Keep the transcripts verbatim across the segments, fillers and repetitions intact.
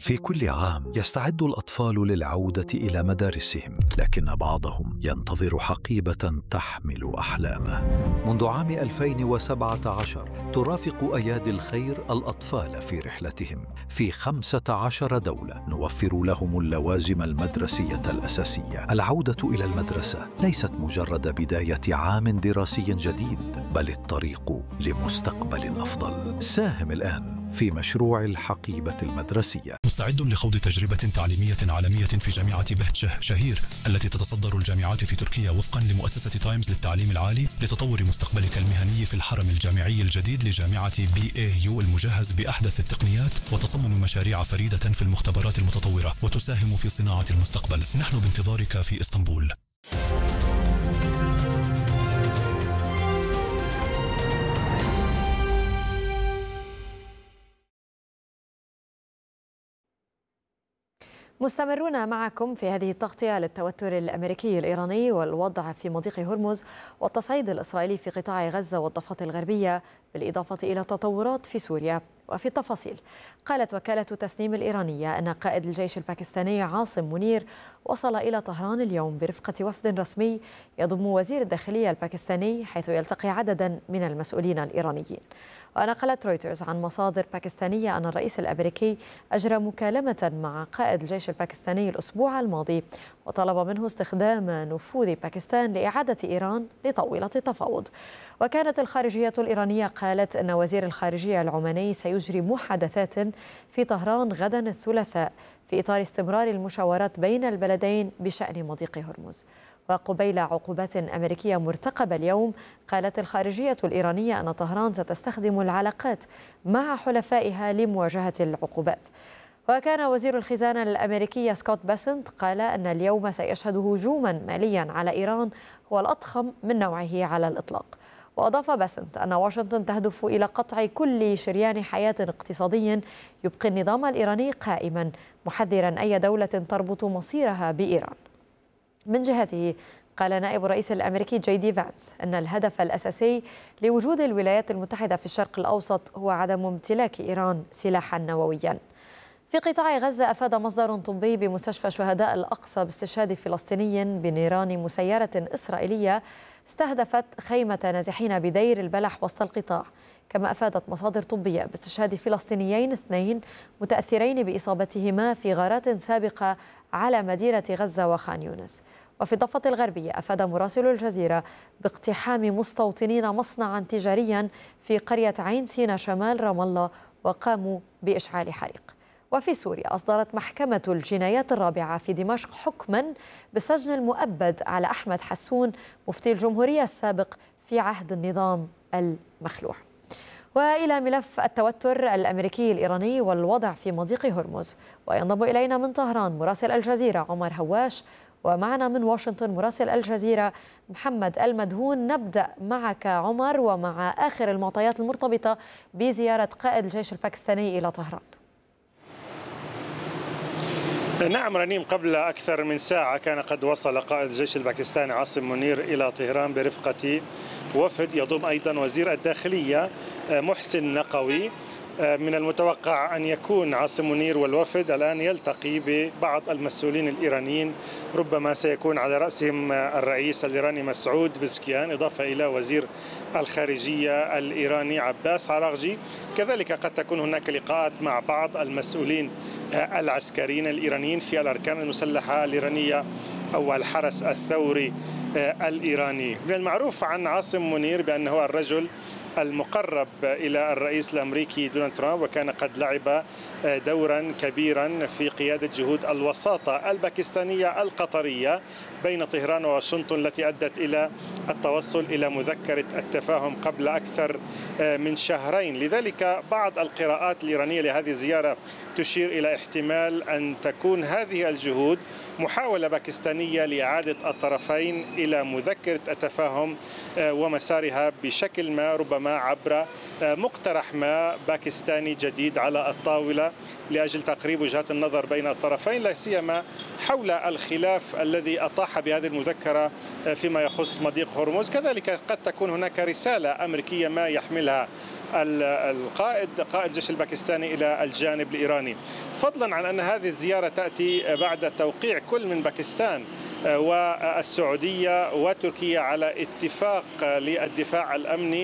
في كل عام يستعد الأطفال للعودة إلى مدارسهم، لكن بعضهم ينتظر حقيبة تحمل أحلامه. منذ عام ألفين وسبعة عشر ترافق أيادي الخير الأطفال في رحلتهم في خمسة عشر دولة، نوفر لهم اللوازم المدرسية الأساسية. العودة إلى المدرسة ليست مجرد بداية عام دراسي جديد، بل الطريق لمستقبل أفضل. ساهم الآن في مشروع الحقيبة المدرسية. مستعد لخوض تجربة تعليمية عالمية في جامعة بهجة شهير التي تتصدر الجامعات في تركيا وفقا لمؤسسة تايمز للتعليم العالي، لتطور مستقبلك المهني في الحرم الجامعي الجديد لجامعة بي اي يو المجهز بأحدث التقنيات وتصمم مشاريع فريدة في المختبرات المتطورة وتساهم في صناعة المستقبل. نحن بانتظارك في اسطنبول. مستمرون معكم في هذه التغطية للتوتر الأمريكي الإيراني والوضع في مضيق هرمز والتصعيد الإسرائيلي في قطاع غزة والضفة الغربية، بالإضافة إلى تطورات في سوريا. وفي التفاصيل، قالت وكالة تسنيم الإيرانية أن قائد الجيش الباكستاني عاصم منير وصل إلى طهران اليوم برفقة وفد رسمي يضم وزير الداخلية الباكستاني، حيث يلتقي عددا من المسؤولين الإيرانيين. ونقلت رويترز عن مصادر باكستانية أن الرئيس الأمريكي أجرى مكالمة مع قائد الجيش الباكستاني الأسبوع الماضي وطلب منه استخدام نفوذ باكستان لإعادة إيران لطاولة التفاوض. وكانت الخارجية الإيرانية قالت أن وزير الخارجية العماني سيجري محادثات في طهران غدا الثلاثاء في إطار استمرار المشاورات بين البلدين بشأن مضيق هرمز. وقبيل عقوبات أمريكية مرتقبة اليوم، قالت الخارجية الإيرانية أن طهران ستستخدم العلاقات مع حلفائها لمواجهة العقوبات. وكان وزير الخزانة الأمريكي سكوت باسنت قال أن اليوم سيشهد هجوما ماليا على إيران هو الأضخم من نوعه على الإطلاق. وأضاف باسنت أن واشنطن تهدف إلى قطع كل شريان حياة اقتصادي يبقي النظام الإيراني قائما، محذرا أي دولة تربط مصيرها بإيران. من جهته، قال نائب الرئيس الأمريكي جي دي فانس أن الهدف الأساسي لوجود الولايات المتحدة في الشرق الأوسط هو عدم امتلاك إيران سلاحا نوويا. في قطاع غزة، أفاد مصدر طبي بمستشفى شهداء الأقصى باستشهاد فلسطيني بنيران مسيرة إسرائيلية استهدفت خيمة نازحين بدير البلح وسط القطاع. كما أفادت مصادر طبية باستشهاد فلسطينيين اثنين متأثرين بإصابتهما في غارات سابقة على مدينة غزة وخان يونس. وفي الضفة الغربية، أفاد مراسل الجزيرة باقتحام مستوطنين مصنعا تجاريا في قرية عين سينا شمال رام الله وقاموا بإشعال حريق. وفي سوريا، أصدرت محكمة الجنايات الرابعة في دمشق حكما بالسجن المؤبد على أحمد حسون مفتي الجمهورية السابق في عهد النظام المخلوع. وإلى ملف التوتر الأمريكي الإيراني والوضع في مضيق هرمز، وينضم إلينا من طهران مراسل الجزيرة عمر هواش، ومعنا من واشنطن مراسل الجزيرة محمد المدهون. نبدأ معك عمر ومع آخر المعطيات المرتبطة بزيارة قائد الجيش الباكستاني إلى طهران. نعم رنيم، قبل أكثر من ساعة كان قد وصل قائد الجيش الباكستاني عاصم منير إلى طهران برفقة وفد يضم أيضا وزير الداخلية محسن نقوي. من المتوقع أن يكون عاصم منير والوفد الآن يلتقي ببعض المسؤولين الإيرانيين، ربما سيكون على رأسهم الرئيس الإيراني مسعود بزكيان، إضافة إلى وزير الخارجية الإيراني عباس عراغجي. كذلك قد تكون هناك لقاءات مع بعض المسؤولين العسكريين الإيرانيين في الأركان المسلحة الإيرانية أو الحرس الثوري الإيراني. من المعروف عن عاصم منير بأنه الرجل المقرب إلى الرئيس الأمريكي دونالد ترامب، وكان قد لعب دورا كبيرا في قيادة جهود الوساطة الباكستانية القطرية بين طهران وواشنطن التي أدت إلى التوصل إلى مذكرة التفاهم قبل أكثر من شهرين. لذلك بعض القراءات الإيرانية لهذه الزيارة تشير إلى احتمال أن تكون هذه الجهود محاولة باكستانية لإعادة الطرفين إلى مذكرة التفاهم ومسارها بشكل ما، ربما عبر مقترح ما باكستاني جديد على الطاولة لأجل تقريب وجهات النظر بين الطرفين، لا سيما حول الخلاف الذي أطاح بهذه المذكرة فيما يخص مضيق هرمز. كذلك قد تكون هناك رسالة أمريكية ما يحملها القائد قائد الجيش الباكستاني إلى الجانب الإيراني، فضلا عن أن هذه الزيارة تأتي بعد توقيع كل من باكستان والسعودية وتركيا على اتفاق للدفاع الأمني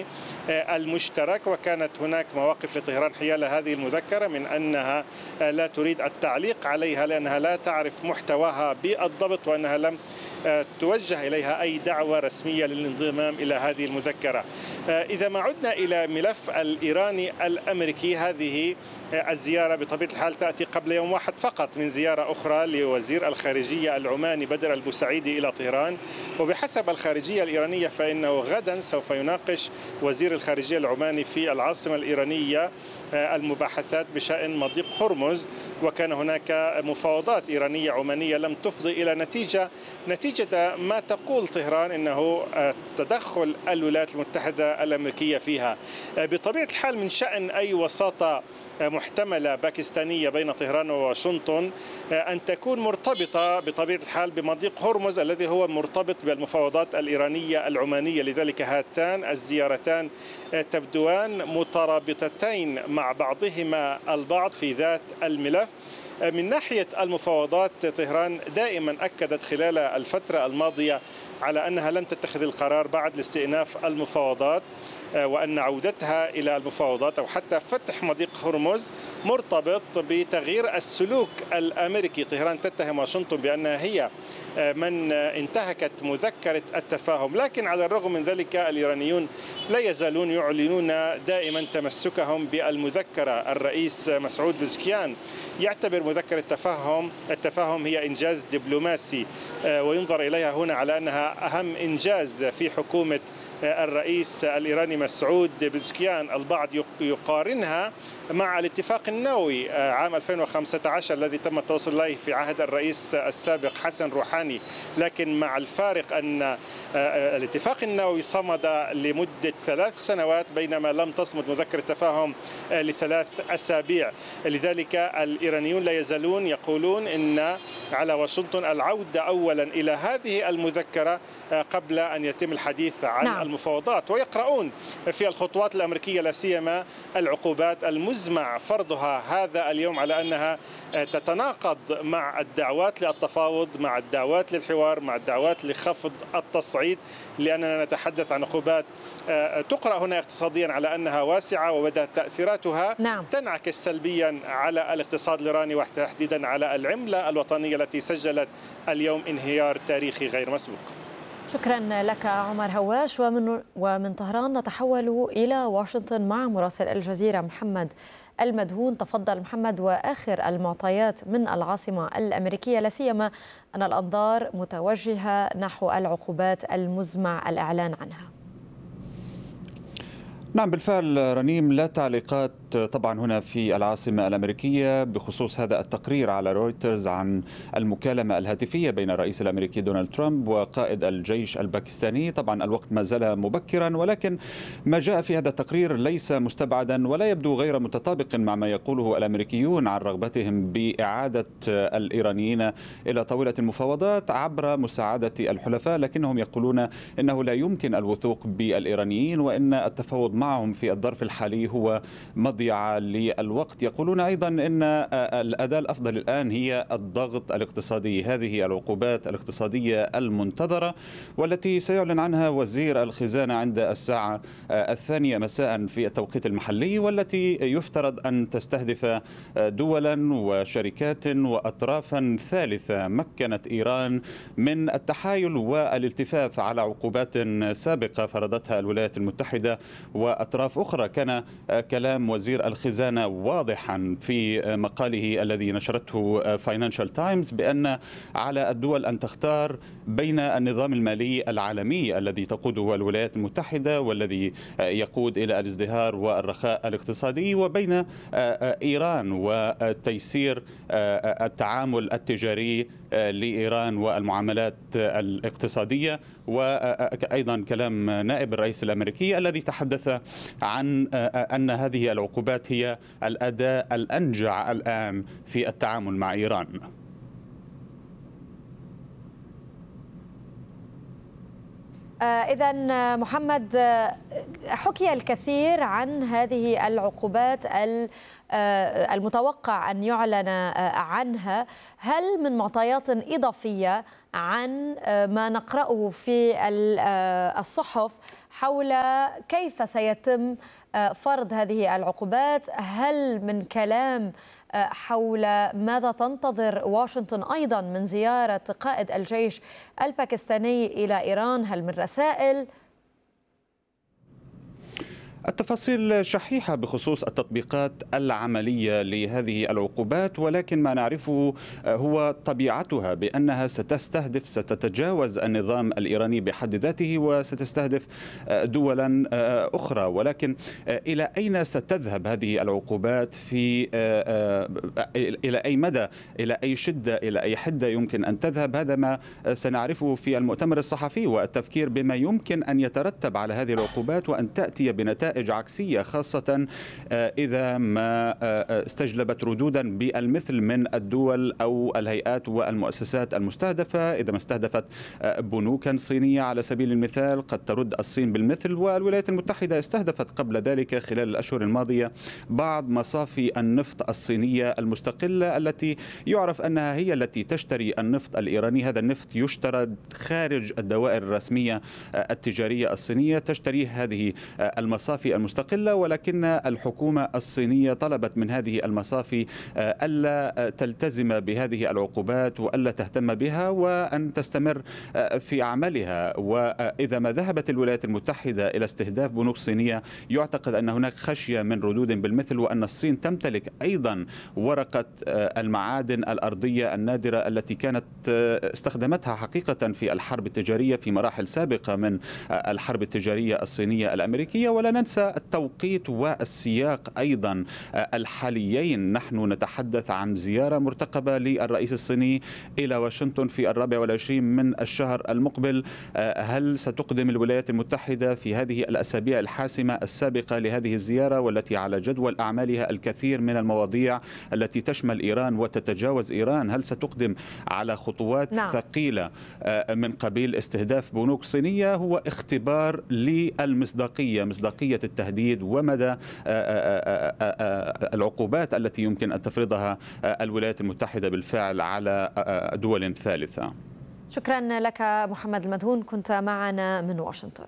المشترك. وكانت هناك مواقف لطهران حيال هذه المذكرة من أنها لا تريد التعليق عليها لأنها لا تعرف محتواها بالضبط، وأنها لم توجه إليها أي دعوة رسمية للانضمام إلى هذه المذكرة. إذا ما عدنا إلى ملف الإيراني الأمريكي، هذه الزيارة بطبيعة الحال تأتي قبل يوم واحد فقط من زيارة أخرى لوزير الخارجية العماني بدر البوسعيدي إلى طهران. وبحسب الخارجية الإيرانية فإنه غدا سوف يناقش وزير الخارجية العماني في العاصمة الإيرانية المباحثات بشأن مضيق هرمز، وكان هناك مفاوضات إيرانية عمانية لم تفضي إلى نتيجة نتيجة ما تقول طهران إنه تدخل الولايات المتحدة الأمريكية فيها. بطبيعة الحال من شأن أي وساطة محتملة باكستانية بين طهران وواشنطن أن تكون مرتبطة بطبيعة الحال بمضيق هرمز الذي هو مرتبط بالمفاوضات الإيرانية العمانية. لذلك هاتان الزيارتان تبدوان مترابطتين مع بعضهما البعض في ذات الملف. من ناحية المفاوضات، طهران دائما أكدت خلال الفترة الماضية على أنها لم تتخذ القرار بعد لاستئناف المفاوضات، وأن عودتها إلى المفاوضات أو حتى فتح مضيق هرمز مرتبط بتغيير السلوك الأمريكي. طهران تتهم واشنطن بأنها هي من انتهكت مذكرة التفاهم، لكن على الرغم من ذلك الإيرانيون لا يزالون يعلنون دائما تمسكهم بالمذكرة. الرئيس مسعود بزكيان يعتبر مذكرة التفاهم التفاهم هي إنجاز دبلوماسي، وينظر إليها هنا على أنها أهم إنجاز في حكومة الرئيس الإيراني مسعود بزكيان. البعض يقارنها مع الاتفاق النووي عام ألفين وخمسة عشر الذي تم التوصل إليه في عهد الرئيس السابق حسن روحاني، لكن مع الفارق أن الاتفاق النووي صمد لمدة ثلاث سنوات بينما لم تصمد مذكرة التفاهم لثلاث أسابيع. لذلك الإيرانيون لا يزالون يقولون إن على واشنطن العودة أولا إلى هذه المذكرة قبل أن يتم الحديث عن نعم. المفاوضات، ويقرؤون في الخطوات الأمريكية لا سيما العقوبات المزمع فرضها هذا اليوم على أنها تتناقض مع الدعوات للتفاوض، مع الدعوات للحوار، مع الدعوات لخفض التصعيد، لأننا نتحدث عن عقوبات تقرأ هنا اقتصاديا على أنها واسعة وبدأت تأثيراتها نعم. تنعكس سلبيا على الاقتصاد الإيراني وتحديدا على العملة الوطنية التي سجلت اليوم انهيار تاريخي غير مسبوق. شكرا لك عمر هواش. ومن ومن طهران نتحول إلى واشنطن مع مراسل الجزيرة محمد المدهون. تفضل محمد. وآخر المعطيات من العاصمة الأمريكية لا سيما أن الأنظار متوجهة نحو العقوبات المزمع الإعلان عنها. نعم بالفعل رنيم، لا تعليقات طبعا هنا في العاصمة الأمريكية بخصوص هذا التقرير على رويترز عن المكالمة الهاتفية بين الرئيس الأمريكي دونالد ترامب وقائد الجيش الباكستاني. طبعا الوقت ما زال مبكرا، ولكن ما جاء في هذا التقرير ليس مستبعدا ولا يبدو غير متطابق مع ما يقوله الأمريكيون عن رغبتهم بإعادة الإيرانيين إلى طاولة المفاوضات عبر مساعدة الحلفاء، لكنهم يقولون إنه لا يمكن الوثوق بالإيرانيين وإن التفاوض معهم في الظرف الحالي هو مضيعة للوقت. يقولون أيضا أن الأداة الأفضل الآن هي الضغط الاقتصادي، هذه العقوبات الاقتصادية المنتظرة والتي سيعلن عنها وزير الخزانة عند الساعة الثانية مساء في التوقيت المحلي، والتي يفترض أن تستهدف دولا وشركات وأطرافا ثالثة مكنت إيران من التحايل والالتفاف على عقوبات سابقة فرضتها الولايات المتحدة وأطراف أخرى. كان كلام وزير الخزانة واضحا في مقاله الذي نشرته فاينانشال تايمز بأن على الدول أن تختار بين النظام المالي العالمي الذي تقوده الولايات المتحدة والذي يقود إلى الازدهار والرخاء الاقتصادي، وبين إيران وتيسير التعامل التجاري لإيران والمعاملات الاقتصادية. وأيضا كلام نائب الرئيس الأمريكي الذي تحدث عن أن هذه العقوبات هي الأداة الأنجع الآن في التعامل مع إيران. إذا محمد، حكي الكثير عن هذه العقوبات المتوقع أن يعلن عنها. هل من معطيات إضافية عن ما نقرأه في الصحف حول كيف سيتم فرض هذه العقوبات؟ هل من كلام حول ماذا تنتظر واشنطن أيضا من زيارة قائد الجيش الباكستاني إلى إيران؟ هل من رسائل؟ التفاصيل شحيحة بخصوص التطبيقات العملية لهذه العقوبات، ولكن ما نعرفه هو طبيعتها بأنها ستستهدف ستتجاوز النظام الإيراني بحد ذاته وستستهدف دولا أخرى. ولكن إلى أين ستذهب هذه العقوبات؟ في إلى أي مدى، إلى أي شدة، إلى أي حدة يمكن أن تذهب؟ هذا ما سنعرفه في المؤتمر الصحفي، والتفكير بما يمكن أن يترتب على هذه العقوبات وأن تأتي بنتائج عكسية، خاصة إذا ما استجلبت ردودا بالمثل من الدول أو الهيئات والمؤسسات المستهدفة. إذا ما استهدفت بنوكا صينية على سبيل المثال قد ترد الصين بالمثل، والولايات المتحدة استهدفت قبل ذلك خلال الأشهر الماضية بعض مصافي النفط الصينية المستقلة التي يعرف أنها هي التي تشتري النفط الإيراني. هذا النفط يشترى خارج الدوائر الرسمية التجارية الصينية، تشتري هذه المصافي المستقلة، ولكن الحكومة الصينية طلبت من هذه المصافي ألا تلتزم بهذه العقوبات وألا تهتم بها وأن تستمر في عملها. وإذا ما ذهبت الولايات المتحدة إلى استهداف بنوك صينية يعتقد أن هناك خشية من ردود بالمثل، وأن الصين تمتلك أيضا ورقة المعادن الأرضية النادرة التي كانت استخدمتها حقيقة في الحرب التجارية في مراحل سابقة من الحرب التجارية الصينية الأمريكية. ولا ننسى التوقيت والسياق أيضا الحاليين. نحن نتحدث عن زيارة مرتقبة للرئيس الصيني إلى واشنطن في الرابع والعشرين من الشهر المقبل. هل ستقدم الولايات المتحدة في هذه الأسابيع الحاسمة السابقة لهذه الزيارة والتي على جدول أعمالها الكثير من المواضيع التي تشمل إيران وتتجاوز إيران، هل ستقدم على خطوات نعم. ثقيلة من قبيل استهداف بنوك صينية؟ هو اختبار للمصداقية، مصداقية التهديد ومدى العقوبات التي يمكن أن تفرضها الولايات المتحدة بالفعل على دول ثالثة. شكرا لك محمد المدهون، كنت معنا من واشنطن.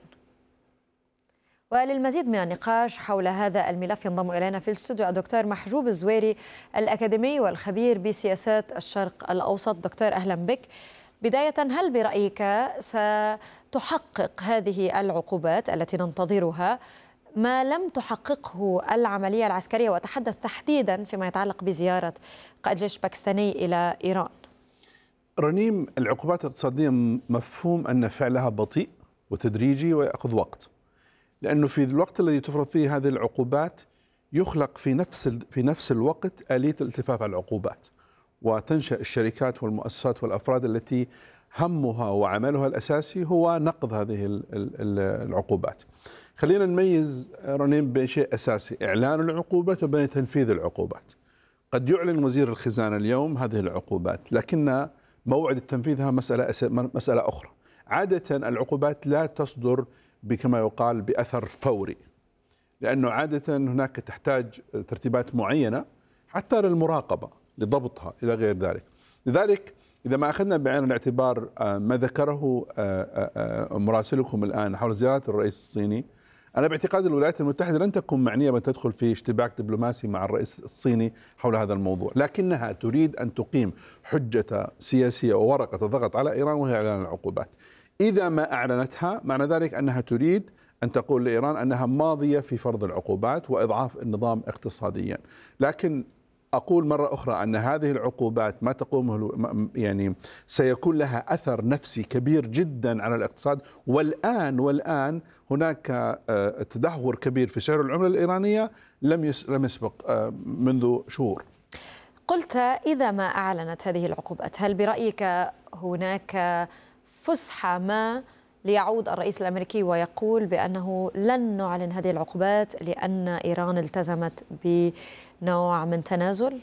وللمزيد من النقاش حول هذا الملف ينضم إلينا في الاستوديو الدكتور محجوب الزويري، الأكاديمي والخبير بسياسات الشرق الأوسط. دكتور أهلا بك. بداية، هل برأيك ستحقق هذه العقوبات التي ننتظرها ما لم تحققه العملية العسكرية؟ وأتحدث تحديدا فيما يتعلق بزيارة قائد الجيش الباكستاني إلى إيران. رنيم، العقوبات الاقتصادية مفهوم أن فعلها بطيء وتدريجي ويأخذ وقت، لأنه في الوقت الذي تفرض فيه هذه العقوبات يخلق في نفس في نفس الوقت آلية الالتفاف على العقوبات، وتنشأ الشركات والمؤسسات والأفراد التي همها وعملها الأساسي هو نقض هذه العقوبات. خلينا نميز رنيم بين شيء أساسي: إعلان العقوبات وبين تنفيذ العقوبات. قد يعلن وزير الخزانة اليوم هذه العقوبات، لكن موعد تنفيذها مسألة مسألة أخرى. عادة العقوبات لا تصدر بكما يقال بأثر فوري، لأنه عادة هناك تحتاج ترتيبات معينة حتى للمراقبة لضبطها إلى غير ذلك. لذلك إذا ما أخذنا بعين الاعتبار ما ذكره مراسلكم الآن حول زيارة الرئيس الصيني، أنا باعتقاد الولايات المتحدة لن تكون معنية بأن تدخل في اشتباك دبلوماسي مع الرئيس الصيني حول هذا الموضوع، لكنها تريد أن تقيم حجة سياسية وورقة ضغط على إيران وهي إعلان العقوبات. إذا ما أعلنتها معنى ذلك أنها تريد أن تقول لإيران أنها ماضية في فرض العقوبات وإضعاف النظام اقتصاديا. لكن أقول مرة أخرى أن هذه العقوبات ما تقومه يعني سيكون لها أثر نفسي كبير جدا على الاقتصاد، والآن والآن هناك تدهور كبير في سعر العملة الإيرانية لم لم يسبق منذ شهور. قلت إذا ما أعلنت هذه العقوبات، هل برأيك هناك فسحة ما ليعود الرئيس الأمريكي ويقول بأنه لن نعلن هذه العقوبات لأن إيران التزمت بنوع من تنازل؟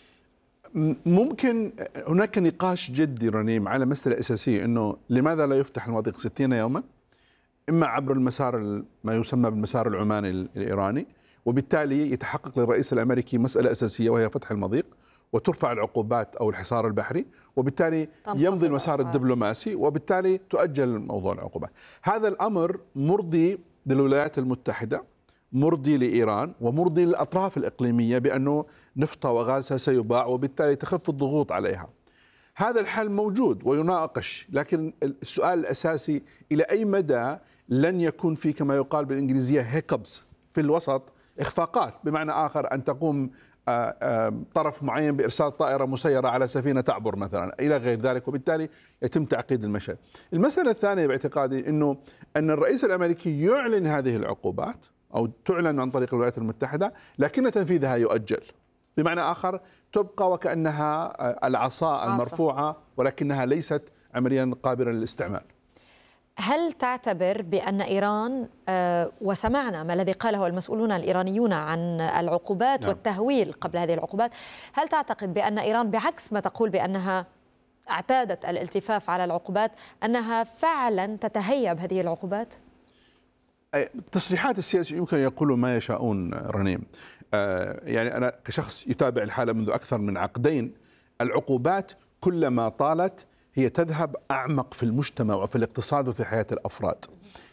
ممكن هناك نقاش جدي رنيم على مسألة أساسية، أنه لماذا لا يفتح المضيق ستين يوما؟ إما عبر المسار ما يسمى بالمسار العماني الإيراني، وبالتالي يتحقق للرئيس الأمريكي مسألة أساسية وهي فتح المضيق وترفع العقوبات أو الحصار البحري، وبالتالي يمضي المسار الدبلوماسي، وبالتالي تؤجل موضوع العقوبات. هذا الأمر مرضي للولايات المتحدة، مرضي لإيران، ومرضي للأطراف الإقليمية بأنه نفطها وغازها سيباع، وبالتالي تخف الضغوط عليها. هذا الحل موجود ويناقش، لكن السؤال الأساسي إلى أي مدى لن يكون في كما يقال بالإنجليزية هيكبس في الوسط، إخفاقات، بمعنى آخر أن تقوم طرف معين بإرسال طائرة مسيرة على سفينة تعبر مثلا إلى غير ذلك، وبالتالي يتم تعقيد المشهد. المسألة الثانية باعتقادي أنه أن الرئيس الأمريكي يعلن هذه العقوبات أو تعلن عن طريق الولايات المتحدة، لكن تنفيذها يؤجل، بمعنى آخر تبقى وكأنها العصا المرفوعة ولكنها ليست عمليا قابلة للاستعمال. هل تعتبر بأن إيران، وسمعنا ما الذي قاله المسؤولون الإيرانيون عن العقوبات نعم. والتهويل قبل هذه العقوبات، هل تعتقد بأن إيران بعكس ما تقول بأنها اعتادت الالتفاف على العقوبات أنها فعلا تتهيب هذه العقوبات؟ تصريحات السياسيين يمكن يقولوا ما يشاءون رنيم. يعني أنا كشخص يتابع الحالة منذ أكثر من عقدين، العقوبات كلما طالت هي تذهب أعمق في المجتمع وفي الاقتصاد وفي حياة الأفراد.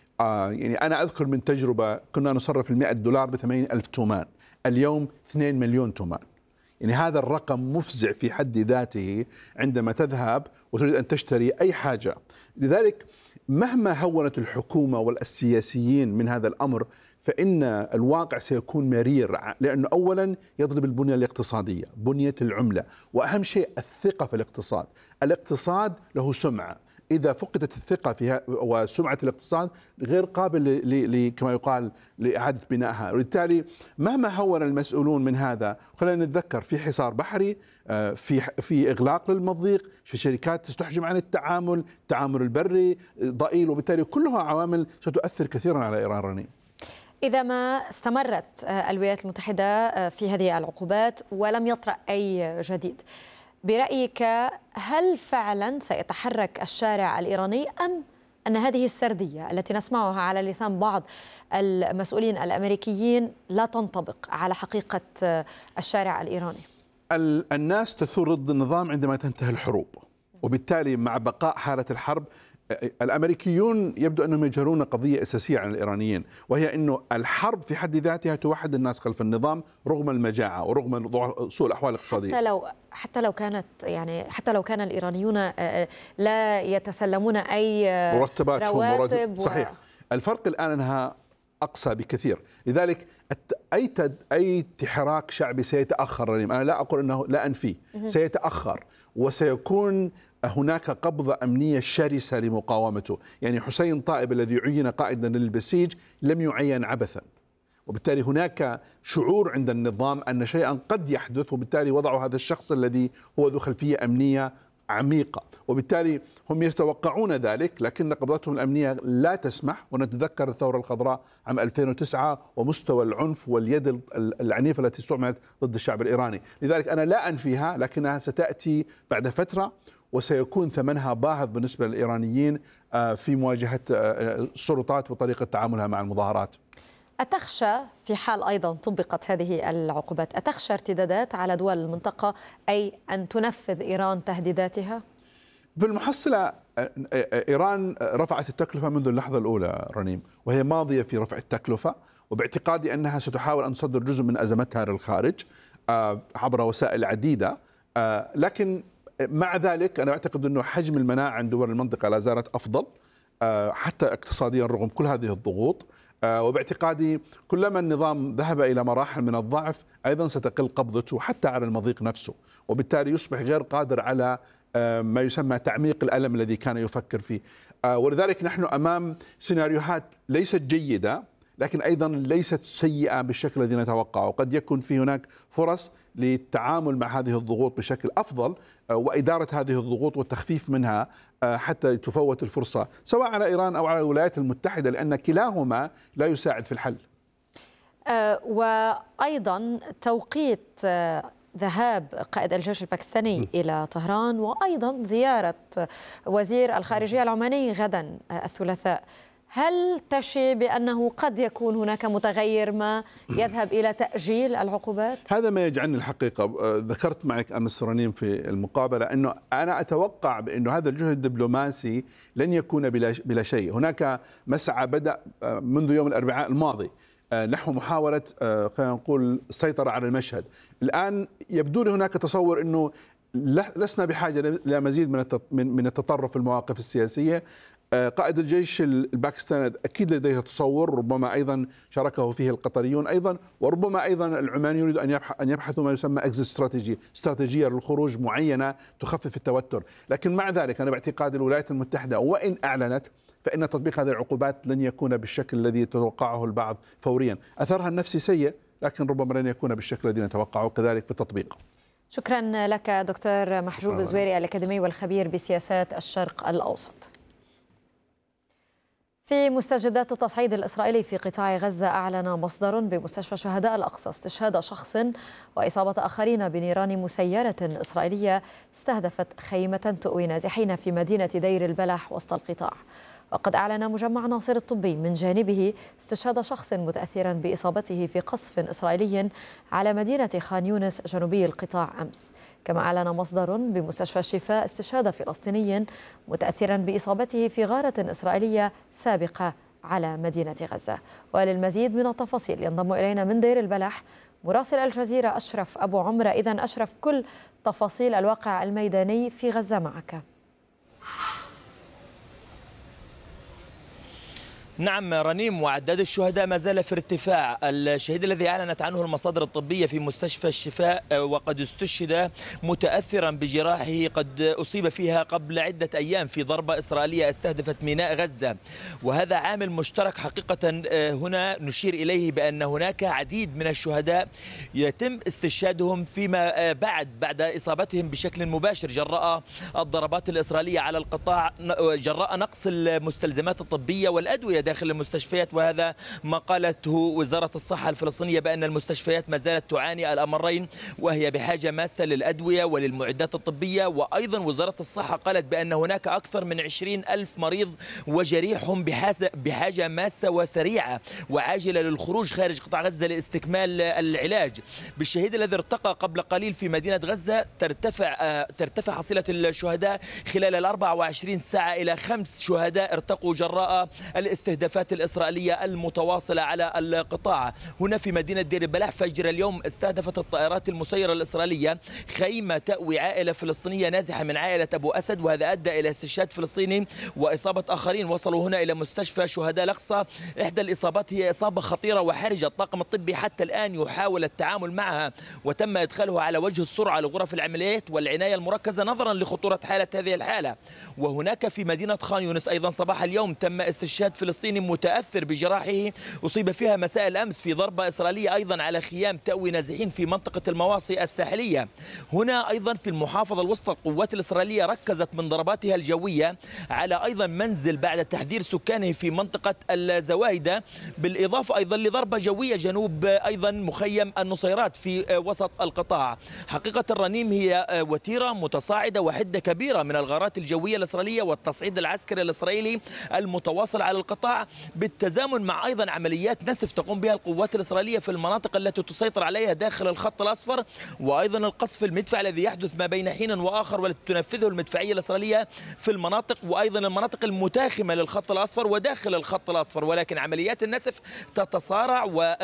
آه يعني أنا أذكر من تجربة كنا نصرف المئة دولار بثمانين ألف تومان، اليوم اثنين مليون تومان. يعني هذا الرقم مفزع في حد ذاته عندما تذهب وتريد أن تشتري أي حاجة. لذلك مهما هونت الحكومة والسياسيين من هذا الأمر فإن الواقع سيكون مرير، لأنه أولا يضرب البنية الاقتصادية، بنية العملة، وأهم شيء الثقة في الاقتصاد. الاقتصاد له سمعة، إذا فقدت الثقة فيها وسمعة الاقتصاد غير قابل كما يقال لإعادة بنائها. وبالتالي مهما هون المسؤولون من هذا، خلينا نتذكر في حصار بحري، في في إغلاق للمضيق، في شركات تستحجم عن التعامل، التعامل البري ضئيل، وبالتالي كلها عوامل ستؤثر كثيرا على إيران رنين. إذا ما استمرت الولايات المتحدة في هذه العقوبات ولم يطرأ أي جديد، برأيك هل فعلا سيتحرك الشارع الإيراني، أم أن هذه السردية التي نسمعها على لسان بعض المسؤولين الأمريكيين لا تنطبق على حقيقة الشارع الإيراني؟ الناس تثور ضد النظام عندما تنتهي الحروب، وبالتالي مع بقاء حالة الحرب الأمريكيون يبدو أنهم يجهرون قضية أساسية عن الإيرانيين، وهي أنه الحرب في حد ذاتها توحد الناس خلف النظام رغم المجاعة ورغم سوء الأحوال الاقتصادية. حتى لو حتى لو كانت يعني حتى لو كان الإيرانيون لا يتسلمون أي مرتبات رواتب و... صحيح. الفرق الآن أنها أقصى بكثير، لذلك أي تد... أي حراك شعبي سيتأخر. أنا لا أقول أنه لا أنفيه، سيتأخر وسيكون هناك قبضة أمنية شرسة لمقاومته. يعني حسين طائب الذي عين قائدا للبسيج لم يعين عبثا، وبالتالي هناك شعور عند النظام أن شيئا قد يحدث، وبالتالي وضعوا هذا الشخص الذي هو ذو خلفية أمنية عميقة، وبالتالي هم يتوقعون ذلك، لكن قبضتهم الأمنية لا تسمح. ونتذكر الثورة الخضراء عام ألفين وتسعة ومستوى العنف واليد العنيفة التي استعملت ضد الشعب الإيراني. لذلك أنا لا أنفيها، لكنها ستأتي بعد فترة وسيكون ثمنها باهظ بالنسبة للإيرانيين في مواجهة السلطات وطريقة تعاملها مع المظاهرات. أتخشى في حال أيضا طبقت هذه العقوبات، أتخشى ارتدادات على دول المنطقة، أي أن تنفذ إيران تهديداتها؟ بالمحصلة إيران رفعت التكلفة منذ اللحظة الأولى رنيم، وهي ماضية في رفع التكلفة، وباعتقادي أنها ستحاول أن تصدر جزء من أزمتها للخارج عبر وسائل عديدة. لكن مع ذلك أنا أعتقد أنه حجم المناعة عند دول المنطقة لا زالت أفضل حتى اقتصاديا رغم كل هذه الضغوط. وباعتقادي كلما النظام ذهب إلى مراحل من الضعف أيضا ستقل قبضته حتى على المضيق نفسه، وبالتالي يصبح غير قادر على ما يسمى تعميق الألم الذي كان يفكر فيه. ولذلك نحن أمام سيناريوهات ليست جيدة، لكن أيضا ليست سيئة بالشكل الذي نتوقعه. وقد يكون في هناك فرص للتعامل مع هذه الضغوط بشكل أفضل وإدارة هذه الضغوط والتخفيف منها حتى تفوت الفرصة سواء على إيران أو على الولايات المتحدة، لأن كلاهما لا يساعد في الحل. وأيضا توقيت ذهاب قائد الجيش الباكستاني م. إلى طهران، وأيضا زيارة وزير الخارجية العماني غدا الثلاثاء، هل تشي بأنه قد يكون هناك متغير ما يذهب إلى تأجيل العقوبات؟ هذا ما يجعلني الحقيقة ذكرت معك أمس رنيم في المقابلة أنه أنا أتوقع بأنه هذا الجهد الدبلوماسي لن يكون بلا, بلا شيء. هناك مسعى بدأ منذ يوم الأربعاء الماضي نحو محاولة خلينا نقول السيطرة على المشهد. الآن يبدو لي هناك تصور أنه لسنا بحاجة إلى مزيد من من التطرف في المواقف السياسية. قائد الجيش الباكستاني أكيد لديه تصور، ربما أيضا شاركه فيه القطريون أيضا، وربما أيضا العمانيون يريدوا أن يبحثوا ما يسمى إكزيت استراتيجي، استراتيجية للخروج معينة تخفف التوتر. لكن مع ذلك أنا باعتقاد الولايات المتحدة وإن أعلنت فإن تطبيق هذه العقوبات لن يكون بالشكل الذي يتوقعه البعض فوريا. أثرها النفسي سيء لكن ربما لن يكون بالشكل الذي نتوقعه كذلك في التطبيق. شكرا لك دكتور محجوب الزويري الأكاديمي والخبير بسياسات الشرق الأوسط. في مستجدات التصعيد الإسرائيلي في قطاع غزة أعلن مصدر بمستشفى شهداء الأقصى استشهاد شخص وإصابة آخرين بنيران مسيرة إسرائيلية استهدفت خيمة تؤوي نازحين في مدينة دير البلح وسط القطاع. وقد أعلن مجمع ناصر الطبي من جانبه استشهاد شخص متأثرا بإصابته في قصف إسرائيلي على مدينة خان يونس جنوبي القطاع أمس. كما أعلن مصدر بمستشفى الشفاء استشهاد فلسطيني متأثرا بإصابته في غارة إسرائيلية سابقة على مدينة غزة. وللمزيد من التفاصيل ينضم إلينا من دير البلح مراسل الجزيرة أشرف أبو عمرة. إذن أشرف، كل تفاصيل الواقع الميداني في غزة معك. نعم رنيم، وعداد الشهداء ما زال في ارتفاع. الشهيد الذي أعلنت عنه المصادر الطبية في مستشفى الشفاء وقد استشهد متأثرا بجراحه قد أصيب فيها قبل عدة أيام في ضربة إسرائيلية استهدفت ميناء غزة. وهذا عامل مشترك حقيقة هنا نشير إليه بأن هناك عديد من الشهداء يتم استشهادهم فيما بعد بعد إصابتهم بشكل مباشر جراء الضربات الإسرائيلية على القطاع، جراء نقص المستلزمات الطبية والأدوية داخل المستشفيات. وهذا ما قالته وزارة الصحة الفلسطينية بأن المستشفيات ما زالت تعاني الأمرين، وهي بحاجة ماسة للأدوية وللمعدات الطبية. وأيضا وزارة الصحة قالت بأن هناك أكثر من عشرين ألف مريض وجريح بحاجة ماسة وسريعة وعاجلة للخروج خارج قطاع غزة لاستكمال العلاج. بالشهيد الذي ارتقى قبل قليل في مدينة غزة ترتفع ترتفع حصيلة الشهداء خلال الأربع وعشرين ساعة إلى خمس شهداء ارتقوا جراء الاستهدافات الإسرائيلية المتواصلة على القطاع. هنا في مدينة دير البلح فجر اليوم استهدفت الطائرات المسيرة الإسرائيلية خيمة تأوي عائلة فلسطينية نازحة من عائلة أبو أسد، وهذا أدى إلى استشهاد فلسطيني وإصابة آخرين. وصلوا هنا إلى مستشفى شهداء الأقصى. إحدى الإصابات هي إصابة خطيرة وحرجة، الطاقم الطبي حتى الآن يحاول التعامل معها وتم إدخاله على وجه السرعة لغرف العمليات والعناية المركزة نظرا لخطورة حالة هذه الحالة. وهناك في مدينة خان يونس أيضا صباح اليوم تم استشهاد فلسطيني متأثر بجراحه أصيب فيها مساء الأمس في ضربة إسرائيلية أيضا على خيام تأوي نازحين في منطقة المواصي الساحلية. هنا أيضا في المحافظة الوسطى القوات الإسرائيلية ركزت من ضرباتها الجوية على أيضا منزل بعد تحذير سكانه في منطقة الزوايدة، بالإضافة أيضا لضربة جوية جنوب أيضا مخيم النصيرات في وسط القطاع. حقيقة الرنيم هي وتيرة متصاعدة وحدة كبيرة من الغارات الجوية الإسرائيلية والتصعيد العسكري الإسرائيلي المتواصل على القطاع، بالتزامن مع أيضا عمليات نسف تقوم بها القوات الإسرائيلية في المناطق التي تسيطر عليها داخل الخط الأصفر، وأيضا القصف المدفعي الذي يحدث ما بين حين وآخر والتي تنفذه المدفعية الإسرائيلية في المناطق وأيضا المناطق المتاخمة للخط الأصفر وداخل الخط الأصفر. ولكن عمليات النسف تتصارع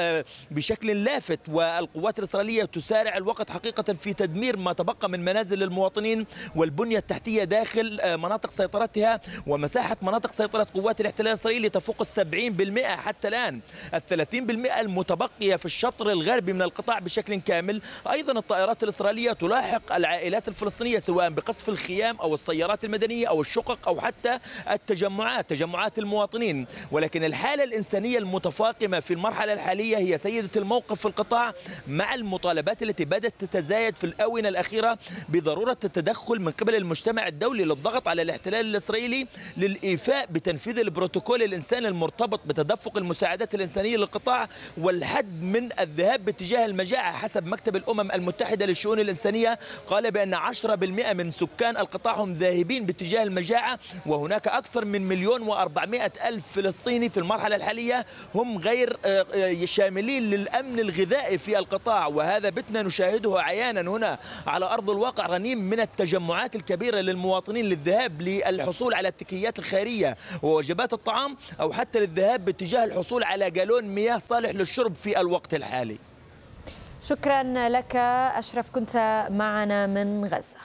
وبشكل لافت، والقوات الإسرائيلية تسارع الوقت حقيقة في تدمير ما تبقى من منازل المواطنين والبنية التحتية داخل مناطق سيطرتها. ومساحة مناطق سيطرة قوات الاحتلال الإسرائيلي تفوق السبعين بالمئة حتى الآن. الثلاثين بالمئة المتبقية في الشطر الغربي من القطاع بشكل كامل. أيضا الطائرات الإسرائيلية تلاحق العائلات الفلسطينية سواء بقصف الخيام أو السيارات المدنية أو الشقق أو حتى التجمعات تجمعات المواطنين. ولكن الحالة الإنسانية المتفاقمة في المرحلة الحالية هي سيدة الموقف في القطاع، مع المطالبات التي بدأت تتزايد في الآونة الأخيرة بضرورة التدخل من قبل المجتمع الدولي للضغط على الاحتلال الإسرائيلي للإيفاء بتنفيذ البروتوكول الإنساني الإنساني المرتبط بتدفق المساعدات الإنسانية للقطاع والحد من الذهاب باتجاه المجاعة. حسب مكتب الأمم المتحدة للشؤون الإنسانية قال بأن عشرة بالمئة من سكان القطاع هم ذاهبين باتجاه المجاعة، وهناك أكثر من مليون وأربعمائة ألف فلسطيني في المرحلة الحالية هم غير شاملين للأمن الغذائي في القطاع، وهذا بتنا نشاهده عيانا هنا على أرض الواقع رنيم من التجمعات الكبيرة للمواطنين للذهاب للحصول على التكيات الخيرية ووجبات الطعام، أو حتى للذهاب باتجاه الحصول على جالون مياه صالح للشرب في الوقت الحالي. شكرا لك أشرف، كنت معنا من غزة.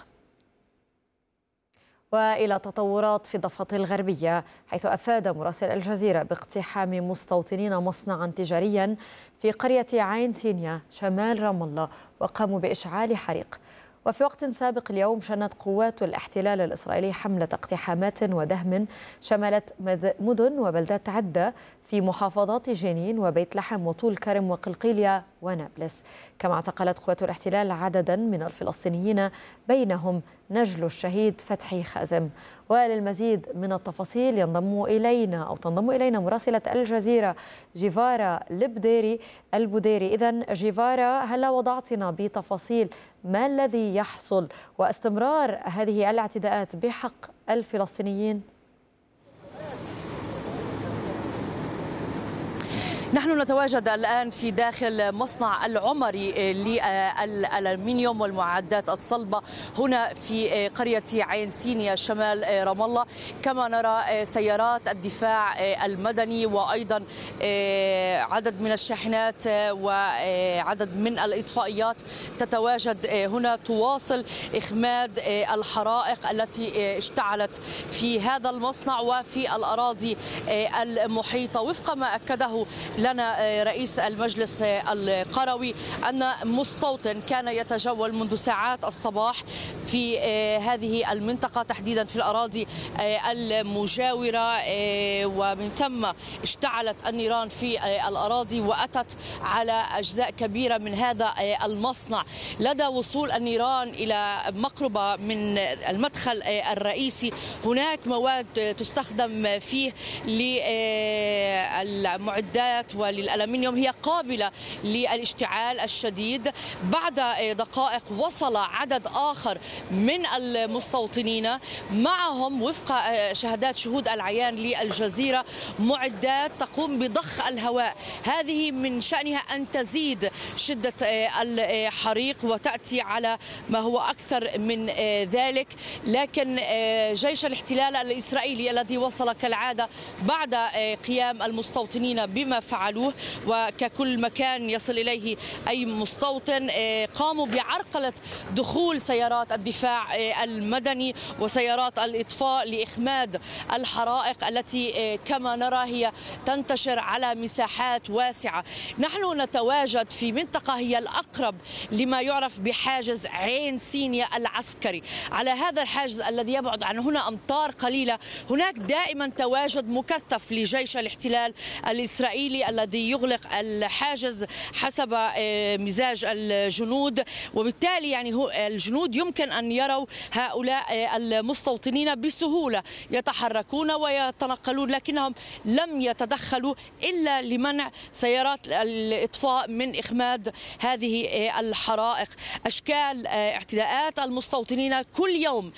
وإلى تطورات في الضفة الغربية، حيث أفاد مراسل الجزيرة باقتحام مستوطنين مصنعا تجاريا في قرية عين سينيا شمال رام الله وقاموا بإشعال حريق. وفي وقت سابق اليوم شنت قوات الاحتلال الإسرائيلي حملة اقتحامات ودهم شملت مدن وبلدات عدة في محافظات جنين وبيت لحم وطول كرم وقلقيلية ونابلس. كما اعتقلت قوات الاحتلال عددا من الفلسطينيين بينهم نجل الشهيد فتحي خازم. وللمزيد من التفاصيل ينضم إلينا أو تنضم إلينا مراسلة الجزيرة جيفارا البديري البديري. إذن جيفارا، هلا وضعتنا بتفاصيل ما الذي يحصل واستمرار هذه الاعتداءات بحق الفلسطينيين؟ نحن نتواجد الآن في داخل مصنع العمري للألمنيوم والمعدات الصلبة هنا في قرية عين سينيا شمال رام الله. كما نرى سيارات الدفاع المدني وأيضا عدد من الشاحنات وعدد من الإطفائيات تتواجد هنا تواصل إخماد الحرائق التي اشتعلت في هذا المصنع وفي الأراضي المحيطة. وفق ما أكده لنا رئيس المجلس القروي أن مستوطن كان يتجول منذ ساعات الصباح في هذه المنطقة تحديدا في الأراضي المجاورة، ومن ثم اشتعلت النيران في الأراضي وأتت على أجزاء كبيرة من هذا المصنع. لدى وصول النيران إلى مقربة من المدخل الرئيسي هناك مواد تستخدم فيه للمعدات وللألمنيوم هي قابلة للاشتعال الشديد. بعد دقائق وصل عدد آخر من المستوطنين معهم وفق شهادات شهود العيان للجزيرة معدات تقوم بضخ الهواء. هذه من شأنها أن تزيد شدة الحريق وتأتي على ما هو أكثر من ذلك، لكن جيش الاحتلال الإسرائيلي الذي وصل كالعادة بعد قيام المستوطنين بما فعلوه وككل مكان يصل إليه أي مستوطن قاموا بعرقلة دخول سيارات الدفاع المدني وسيارات الإطفاء لإخماد الحرائق التي كما نرى هي تنتشر على مساحات واسعة. نحن نتواجد في منطقة هي الأقرب لما يعرف بحاجز عين سينيا العسكري. على هذا الحاجز الذي يبعد عن هنا أمتار قليلة هناك دائما تواجد مكثف لجيش الاحتلال الإسرائيلي الذي يغلق الحاجز حسب مزاج الجنود، وبالتالي يعني هو الجنود يمكن أن يروا هؤلاء المستوطنين بسهولة يتحركون ويتنقلون، لكنهم لم يتدخلوا إلا لمنع سيارات الإطفاء من إخماد هذه الحرائق. أشكال اعتداءات المستوطنين كل يوم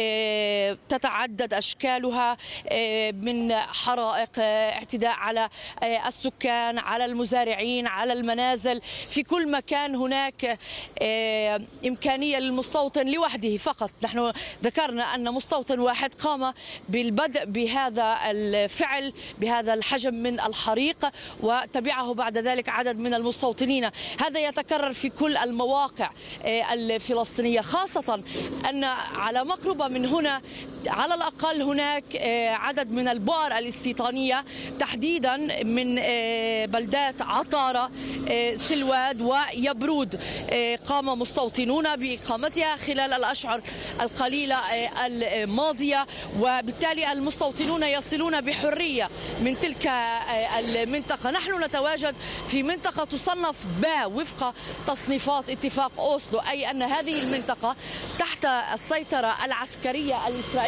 تتعدد أشكالها، من حرائق، اعتداء على السكان، على المزارعين، على المنازل. في كل مكان هناك إمكانية للمستوطن لوحده فقط. نحن ذكرنا أن مستوطن واحد قام بالبدء بهذا الفعل بهذا الحجم من الحريق وتبعه بعد ذلك عدد من المستوطنين. هذا يتكرر في كل المواقع الفلسطينية، خاصة أن على مقربة من هنا على الأقل هناك عدد من البؤر الاستيطانية تحديدا من بلدات عطارة، سلواد ويبرود قام مستوطنون بإقامتها خلال الأشهر القليلة الماضية، وبالتالي المستوطنون يصلون بحرية من تلك المنطقة. نحن نتواجد في منطقة تصنف با وفق تصنيفات اتفاق أوسلو، أي أن هذه المنطقة تحت السيطرة العسكرية الإسرائيلية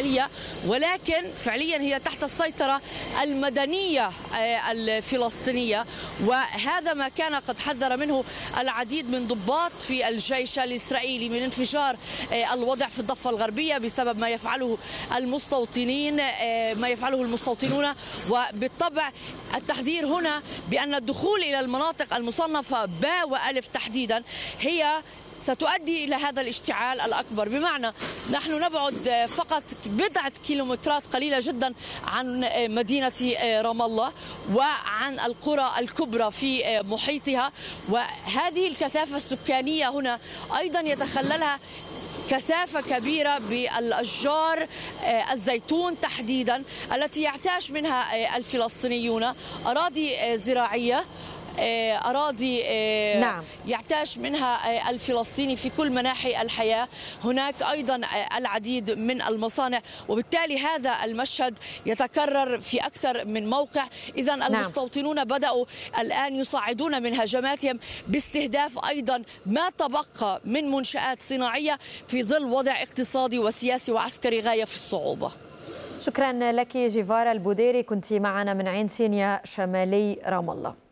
الإسرائيلية، ولكن فعليا هي تحت السيطرة المدنية الفلسطينية. وهذا ما كان قد حذر منه العديد من ضباط في الجيش الإسرائيلي من انفجار الوضع في الضفة الغربية بسبب ما يفعله المستوطنين ما يفعله المستوطنون. وبالطبع التحذير هنا بأن الدخول إلى المناطق المصنفة باء وألف تحديدا هي ستؤدي إلى هذا الاشتعال الأكبر، بمعنى نحن نبعد فقط بضعة كيلومترات قليلة جدا عن مدينة رام الله وعن القرى الكبرى في محيطها، وهذه الكثافة السكانية هنا أيضا يتخللها كثافة كبيرة بالأشجار الزيتون تحديدا التي يعتاش منها الفلسطينيون، أراضي زراعية، أراضي نعم. يعتاش منها الفلسطيني في كل مناحي الحياة. هناك أيضا العديد من المصانع، وبالتالي هذا المشهد يتكرر في أكثر من موقع. إذن المستوطنون نعم. بدأوا الآن يصعدون من هجماتهم باستهداف أيضا ما تبقى من منشآت صناعية في ظل وضع اقتصادي وسياسي وعسكري غاية في الصعوبة. شكرا لك جيفارا البوديري، كنت معنا من عين سينيا شمالي رام الله.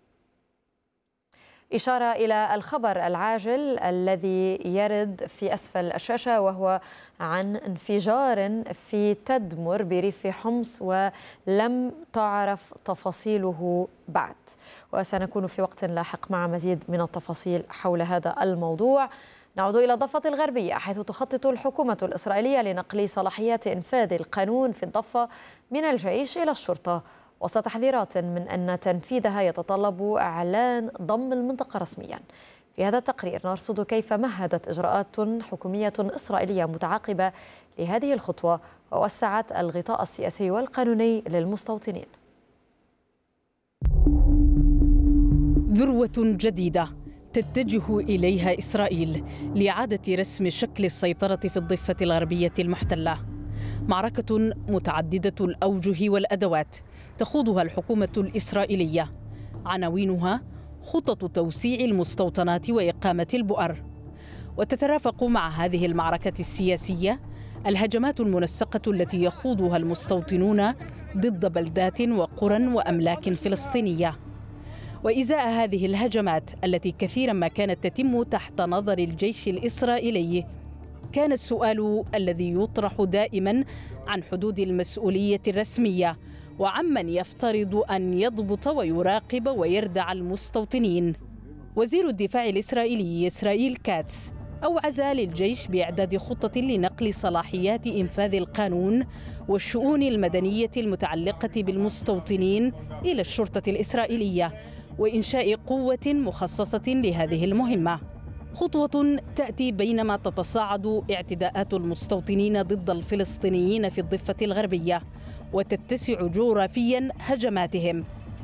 إشارة إلى الخبر العاجل الذي يرد في أسفل الشاشة، وهو عن انفجار في تدمر بريف حمص ولم تعرف تفاصيله بعد، وسنكون في وقت لاحق مع مزيد من التفاصيل حول هذا الموضوع. نعود إلى الضفة الغربية، حيث تخطط الحكومة الإسرائيلية لنقل صلاحيات إنفاذ القانون في الضفة من الجيش إلى الشرطة، وسط تحذيرات من أن تنفيذها يتطلب إعلان ضم المنطقة رسميا. في هذا التقرير نرصد كيف مهدت إجراءات حكومية إسرائيلية متعاقبة لهذه الخطوة ووسعت الغطاء السياسي والقانوني للمستوطنين. ذروة جديدة تتجه إليها إسرائيل لإعادة رسم شكل السيطرة في الضفة الغربية المحتلة. معركة متعددة الأوجه والأدوات تخوضها الحكومة الإسرائيلية، عناوينها خطط توسيع المستوطنات وإقامة البؤر. وتترافق مع هذه المعركة السياسية الهجمات المنسقة التي يخوضها المستوطنون ضد بلدات وقرى وأملاك فلسطينية. وإزاء هذه الهجمات التي كثيرا ما كانت تتم تحت نظر الجيش الإسرائيلي، كان السؤال الذي يطرح دائما عن حدود المسؤولية الرسمية وعمن يفترض أن يضبط ويراقب ويردع المستوطنين. وزير الدفاع الإسرائيلي إسرائيل كاتس أوعز للجيش بإعداد خطة لنقل صلاحيات إنفاذ القانون والشؤون المدنية المتعلقة بالمستوطنين إلى الشرطة الإسرائيلية، وإنشاء قوة مخصصة لهذه المهمة. خطوة تأتي بينما تتصاعد اعتداءات المستوطنين ضد الفلسطينيين في الضفة الغربية وتتسع جغرافيا هجماتهم.